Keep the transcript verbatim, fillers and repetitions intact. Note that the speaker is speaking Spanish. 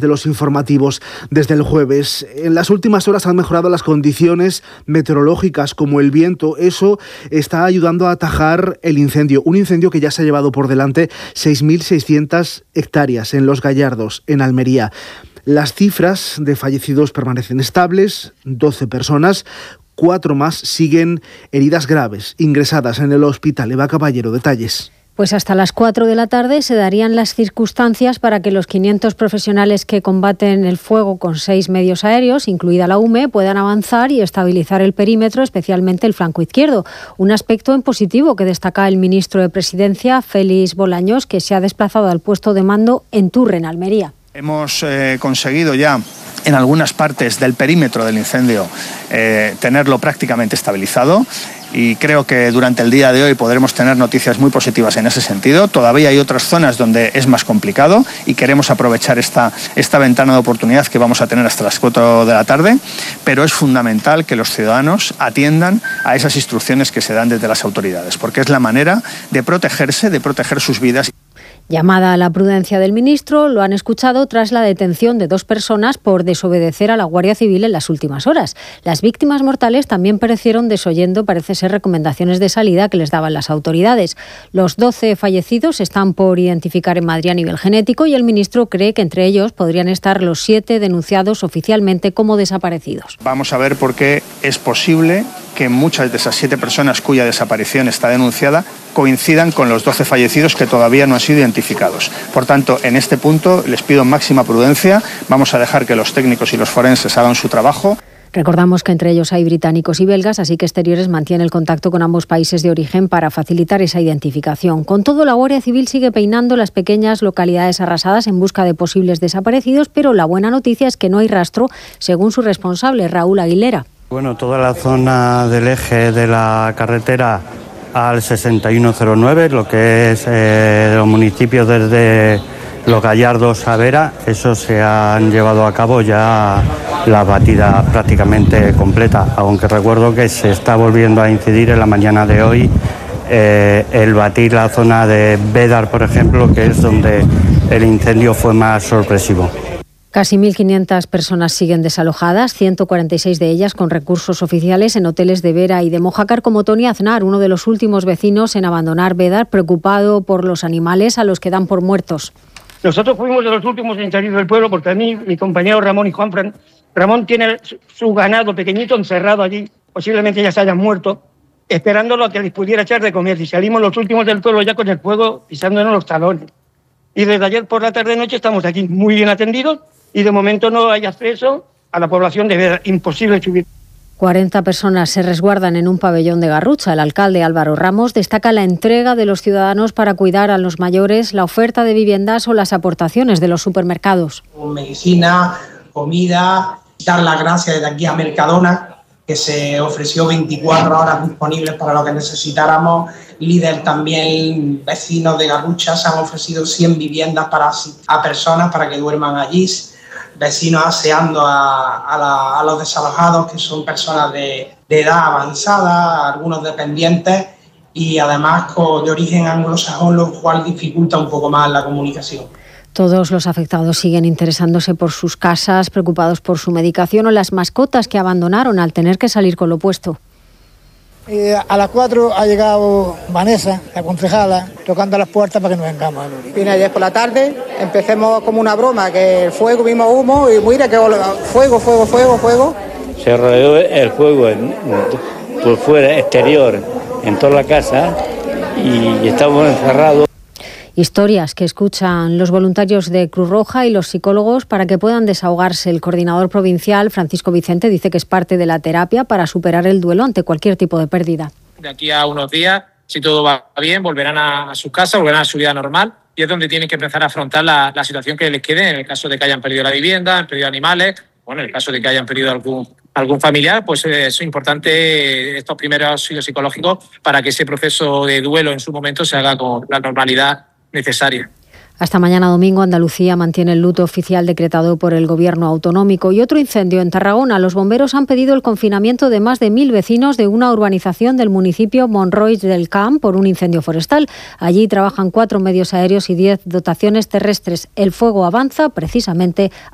de los informativos desde el jueves. En las últimas horas han mejorado las condiciones meteorológicas, como el viento. Eso está ayudando a atajar el incendio. Un incendio que ya se ha llevado por delante seis mil seiscientas hectáreas en Los Gallardos, en Almería. Las cifras de fallecidos permanecen estables, doce personas. Cuatro más siguen heridas graves, ingresadas en el hospital. Eva Caballero, detalles. Pues hasta las cuatro de la tarde se darían las circunstancias para que los quinientos profesionales que combaten el fuego con seis medios aéreos, incluida la U M E, puedan avanzar y estabilizar el perímetro, especialmente el flanco izquierdo. Un aspecto en positivo que destaca el ministro de Presidencia, Félix Bolaños, que se ha desplazado al puesto de mando en Turre, en Almería. Hemos eh, conseguido ya en algunas partes del perímetro del incendio eh, tenerlo prácticamente estabilizado. Y creo que durante el día de hoy podremos tener noticias muy positivas en ese sentido. Todavía hay otras zonas donde es más complicado y queremos aprovechar esta, esta ventana de oportunidad que vamos a tener hasta las cuatro de la tarde, pero es fundamental que los ciudadanos atiendan a esas instrucciones que se dan desde las autoridades, porque es la manera de protegerse, de proteger sus vidas. Llamada a la prudencia del ministro, lo han escuchado tras la detención de dos personas por desobedecer a la Guardia Civil en las últimas horas. Las víctimas mortales también perecieron desoyendo, parece ser, recomendaciones de salida que les daban las autoridades. Los doce fallecidos están por identificar en Madrid a nivel genético y el ministro cree que entre ellos podrían estar los siete denunciados oficialmente como desaparecidos. Vamos a ver por qué es posible que muchas de esas siete personas cuya desaparición está denunciada coincidan con los doce fallecidos que todavía no han sido identificados. Por tanto, en este punto les pido máxima prudencia. Vamos a dejar que los técnicos y los forenses hagan su trabajo. Recordamos que entre ellos hay británicos y belgas, así que Exteriores mantiene el contacto con ambos países de origen para facilitar esa identificación. Con todo, la Guardia Civil sigue peinando las pequeñas localidades arrasadas en busca de posibles desaparecidos, pero la buena noticia es que no hay rastro, según su responsable, Raúl Aguilera. Bueno, toda la zona del eje de la carretera al sesenta y uno cero nueve, lo que es eh, los municipios desde Los Gallardos a Vera, eso se han llevado a cabo ya la batida prácticamente completa, aunque recuerdo que se está volviendo a incidir en la mañana de hoy eh, el batir la zona de Bédar, por ejemplo, que es donde el incendio fue más sorpresivo. Casi mil quinientas personas siguen desalojadas, ciento cuarenta y seis de ellas con recursos oficiales en hoteles de Vera y de Mojácar, como Tony Aznar, uno de los últimos vecinos en abandonar Bédar, preocupado por los animales a los que dan por muertos. Nosotros fuimos de los últimos en salir del pueblo porque a mí, mi compañero Ramón y Juan Fran, Ramón tiene su ganado pequeñito encerrado allí, posiblemente ya se hayan muerto, esperándolo a que les pudiera echar de comer. Y salimos los últimos del pueblo ya con el fuego pisándonos los talones. Y desde ayer por la tarde-noche estamos aquí muy bien atendidos y de momento no hay acceso a la población de Vera. Imposible subir. cuarenta personas se resguardan en un pabellón de Garrucha. El alcalde Álvaro Ramos destaca la entrega de los ciudadanos para cuidar a los mayores, la oferta de viviendas o las aportaciones de los supermercados. Medicina, comida, dar las gracias desde aquí a Mercadona, que se ofreció veinticuatro horas disponibles para lo que necesitáramos. Líder también, vecinos de Garrucha, se han ofrecido cien viviendas para a personas para que duerman allí. Vecinos aseando a, a, la, a los desalojados, que son personas de, de edad avanzada, algunos dependientes y además con, de origen anglosajón, lo cual dificulta un poco más la comunicación. Todos los afectados siguen interesándose por sus casas, preocupados por su medicación o las mascotas que abandonaron al tener que salir con lo puesto. Eh, a las cuatro ha llegado Vanessa, la concejala, tocando las puertas para que nos vengamos. Vine ayer por la tarde, empecemos como una broma, que el fuego, vimos humo y mira que fuego, fuego, fuego, fuego. Se rodeó el fuego en, por fuera, exterior, en toda la casa y estamos encerrados. Historias que escuchan los voluntarios de Cruz Roja y los psicólogos para que puedan desahogarse. El coordinador provincial, Francisco Vicente, dice que es parte de la terapia para superar el duelo ante cualquier tipo de pérdida. De aquí a unos días, si todo va bien, volverán a, a sus casas, volverán a su vida normal y es donde tienen que empezar a afrontar la, la situación que les quede en el caso de que hayan perdido la vivienda, han perdido animales, bueno, en el caso de que hayan perdido algún, algún familiar, pues es importante estos primeros auxilios psicológicos para que ese proceso de duelo en su momento se haga con la normalidad necesaria. Hasta mañana domingo, Andalucía mantiene el luto oficial decretado por el Gobierno autonómico. Y otro incendio en Tarragona. Los bomberos han pedido el confinamiento de más de mil vecinos de una urbanización del municipio Monroig del Camp por un incendio forestal. Allí trabajan cuatro medios aéreos y diez dotaciones terrestres. El fuego avanza precisamente